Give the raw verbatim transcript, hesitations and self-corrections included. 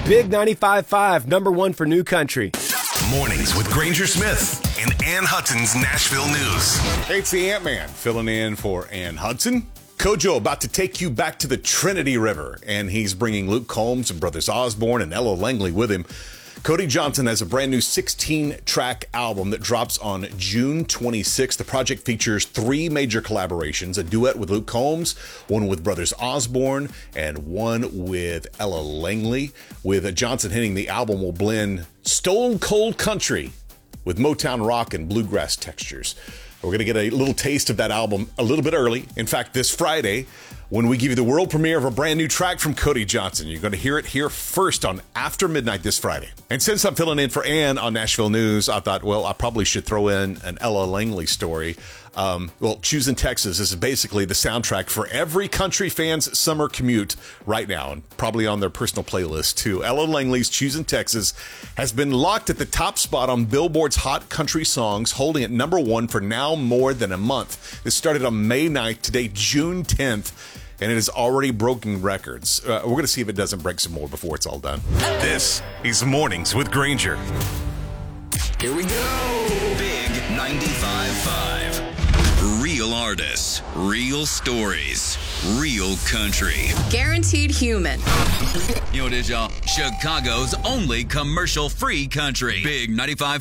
Big ninety-five point five, number one for new country. Mornings with Granger Smith and Ann Hudson's Nashville News. Hey, it's the Ant-Man filling in for Ann Hudson. Kojo about to take you back to the Trinity River, and he's bringing Luke Combs and Brothers Osborne and Ella Langley with him. Cody Johnson has a brand new sixteen-track album that drops on June twenty-sixth. The project features three major collaborations, a duet with Luke Combs, one with Brothers Osborne, and one with Ella Langley. With Johnson hinting the album will blend stone cold country with Motown rock and bluegrass textures. We're going to get a little taste of that album a little bit early. In fact, this Friday, when we give you the world premiere of a brand new track from Cody Johnson. You're going to hear it here first on After Midnight this Friday. And since I'm filling in for Ann on Nashville News, I thought, well, I probably should throw in an Ella Langley story. Um, well, Choosing Texas is basically the soundtrack for every country fan's summer commute right now, and probably on their personal playlist too. Ella Langley's Choosing Texas has been locked at the top spot on Billboard's Hot Country Songs, holding it number one for now more than a month. This started on May ninth, today June tenth. And it has already broken records. Uh, we're going to see if it doesn't break some more before it's all done. This is Mornings with Granger. Here we go. Big ninety-five point five. Real artists, real stories, real country. Guaranteed human. You know what it is, y'all? Chicago's only commercial-free country. Big ninety-five